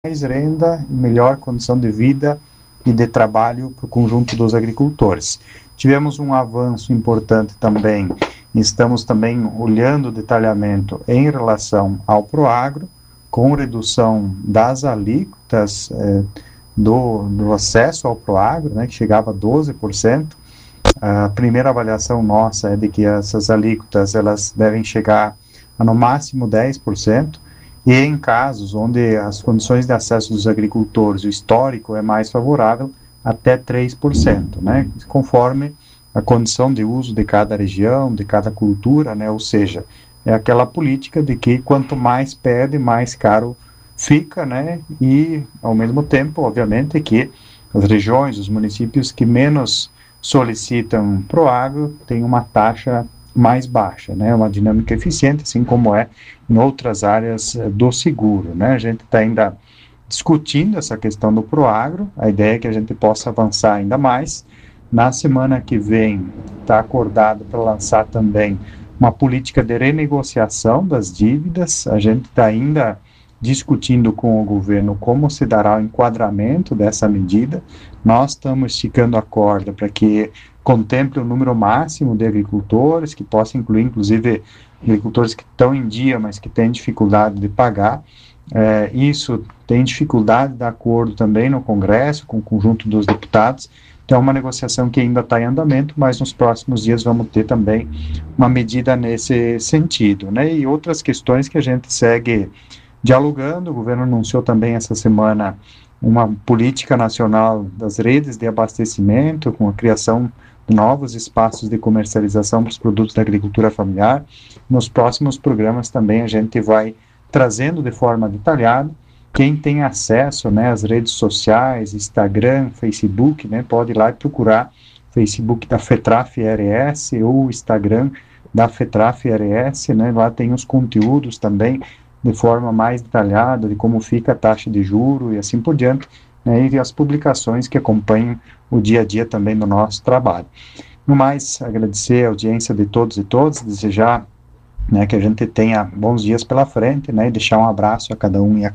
mais renda e melhor condição de vida e de trabalho para o conjunto dos agricultores. Tivemos um avanço importante também, estamos também olhando o detalhamento em relação ao Proagro, com redução das alíquotas do acesso ao Proagro, né, que chegava a 12%. A primeira avaliação nossa é de que essas alíquotas elas devem chegar a no máximo 10%, e em casos onde as condições de acesso dos agricultores, o histórico é mais favorável, até 3%, né, conforme a condição de uso de cada região, de cada cultura, né, ou seja, é aquela política de que quanto mais perde, mais caro fica, né, e ao mesmo tempo, obviamente, que as regiões, os municípios que menos solicitam Proagro têm uma taxa mais baixa, né, uma dinâmica eficiente, assim como é em outras áreas do seguro, né. A gente está ainda discutindo essa questão do Proagro, a ideia é que a gente possa avançar ainda mais. Na semana que vem está acordado para lançar também uma política de renegociação das dívidas. A gente está ainda discutindo com o governo como se dará o enquadramento dessa medida. Nós estamos esticando a corda para que contemple o número máximo de agricultores, que possa incluir, inclusive, agricultores que estão em dia, mas que têm dificuldade de pagar. Isso tem dificuldade de acordo também no Congresso, com o conjunto dos deputados. Então, é uma negociação que ainda está em andamento, mas nos próximos dias vamos ter também uma medida nesse sentido, né? E outras questões que a gente segue dialogando. O governo anunciou também essa semana uma política nacional das redes de abastecimento, com a criação de novos espaços de comercialização para os produtos da agricultura familiar. Nos próximos programas também a gente vai trazendo de forma detalhada. Quem tem acesso, né, às redes sociais, Instagram, Facebook, né, pode ir lá e procurar Facebook da FETRAF-RS ou Instagram da FETRAF-RS, né, lá tem os conteúdos também de forma mais detalhada de como fica a taxa de juro e assim por diante, né, e as publicações que acompanham o dia a dia também do nosso trabalho. No mais, agradecer a audiência de todos e todas, desejar, né, que a gente tenha bons dias pela frente, né, e deixar um abraço a cada um e a